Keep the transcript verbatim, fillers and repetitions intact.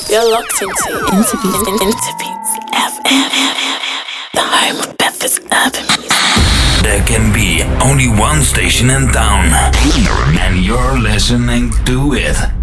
You're locked into Interbeats, Interbeats F M, the home of Bedford's urban music. There can be only one station in town, and you're listening to it.